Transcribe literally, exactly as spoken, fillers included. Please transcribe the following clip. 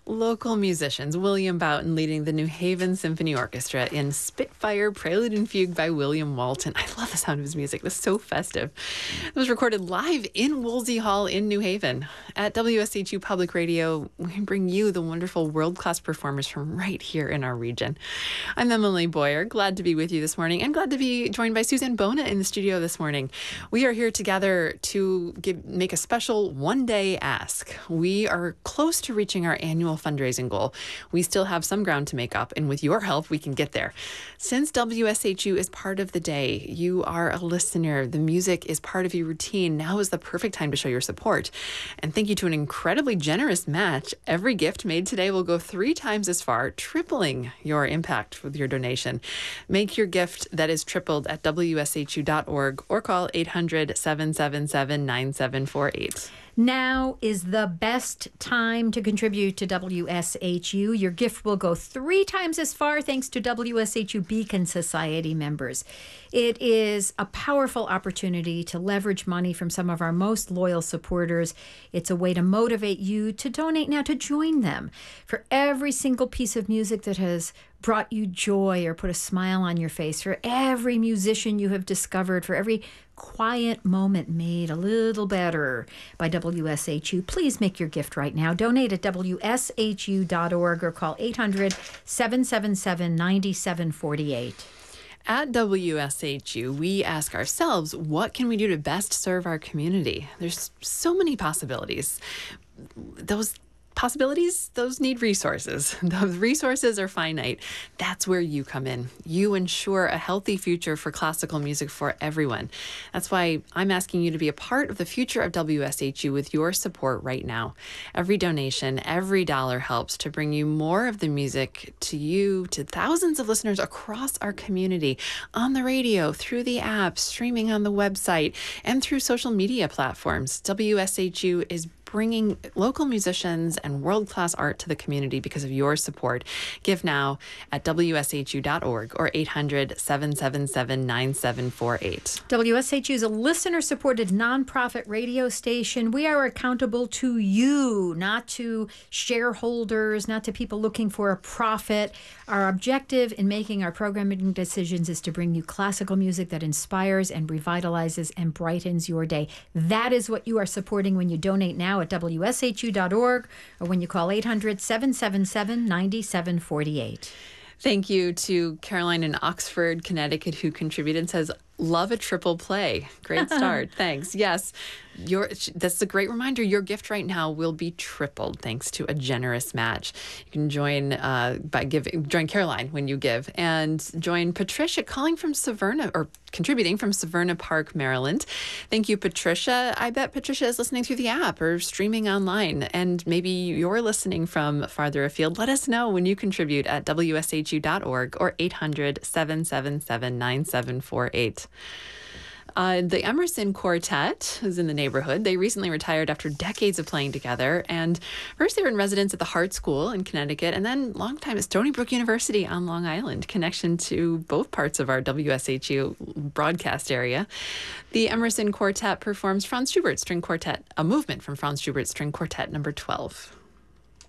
Local musicians, William Boughton leading the New Haven Symphony Orchestra in Spitfire Prelude and Fugue by William Walton. I love the sound of his music. It was so festive. It was recorded live in Woolsey Hall in New Haven. At W S H U Public Radio, we bring you the wonderful world-class performers from right here in our region. I'm Emily Boyer, glad to be with you this morning and glad to be joined by Suzanne Bona in the studio this morning. We are here together to give, make a special one-day ask. We are close to reaching our annual fundraising goal. We still have some ground to make up, and with your help, we can get there. Since W S H U is part of the day, you are a listener, the music is part of your routine, now is the perfect time to show your support. And thank you to an incredibly generous match, every gift made today will go three times as far, tripling your impact with your donation. Make your gift that is tripled at W S H U dot org or call eight hundred, seven seven seven, nine seven four eight. Now is the best time to contribute to W S H U. Your gift will go three times as far thanks to W S H U Beacon Society members. It is a powerful opportunity to leverage money from some of our most loyal supporters. It's a way to motivate you to donate now, to join them. For every single piece of music that has brought you joy or put a smile on your face, for every musician you have discovered, for every quiet moment made a little better by W S H U, please make your gift right now. Donate at W S H U dot org or call eight hundred, seven seven seven, nine seven four eight. At W S H U, we ask ourselves, what can we do to best serve our community? There's so many possibilities. Those Possibilities, those need resources. Those resources are finite. That's where you come in. You ensure a healthy future for classical music for everyone. That's why I'm asking you to be a part of the future of W S H U with your support right now. Every donation, every dollar helps to bring you more of the music to you, to thousands of listeners across our community, on the radio, through the app, streaming on the website, and through social media platforms. W S H U is bringing local musicians and world-class art to the community because of your support. Give now at W S H U dot org or eight hundred, seven seven seven, nine seven four eight. W S H U is a listener-supported nonprofit radio station. We are accountable to you, not to shareholders, not to people looking for a profit. Our objective in making our programming decisions is to bring you classical music that inspires and revitalizes and brightens your day. That is what you are supporting when you donate now at W S H U dot org or when you call eight hundred, seven seven seven, nine seven four eight. Thank you to Caroline in Oxford, Connecticut, who contributed, says, love a triple play. Great start. Thanks. Yes, your that's a great reminder. Your gift right now will be tripled thanks to a generous match. You can join uh, by giving join Caroline when you give, and join Patricia calling from Severna or contributing from Severna Park, Maryland. Thank you, Patricia. I bet Patricia is listening through the app or streaming online, and maybe you're listening from farther afield. Let us know when you contribute at W S H U dot org or eight hundred, seven seven seven, nine seven four eight. Uh, the Emerson Quartet is in the neighborhood. They recently retired after decades of playing together. And first they were in residence at the Hart School in Connecticut, and then long time at Stony Brook University on Long Island, connection to both parts of our W S H U broadcast area. The Emerson Quartet performs Franz Schubert String Quartet, a movement from Franz Schubert String Quartet number twelve.